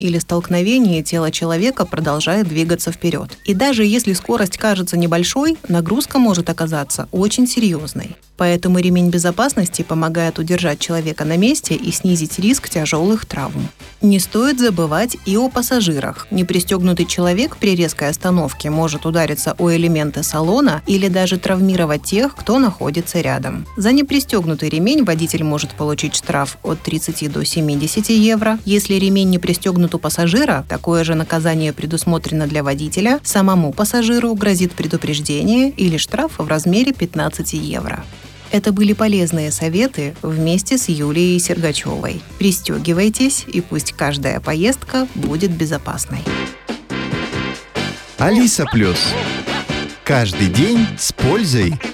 или столкновении тело человека продолжает двигаться вперед. И даже если скорость кажется небольшой, нагрузка может оказаться очень серьезной. Поэтому ремень безопасности помогает удержать человека на месте и снизить риск тяжелых травм. Не стоит забывать и о пассажирах. Непристегнутый человек при резкой остановке может удариться о элементы салона или даже травмировать тех, кто находится рядом. За непристегнутый ремень водитель может получить штраф от 30 до 70 евро. Если ремень не пристегнут у пассажира, такое же наказание предусмотрено для водителя. Самому пассажиру грозит предупреждение или штраф в размере 15 евро. Это были полезные советы вместе с Юлией Сергачевой. Пристегивайтесь, и пусть каждая поездка будет безопасной. Алиса Плюс. Каждый день с пользой.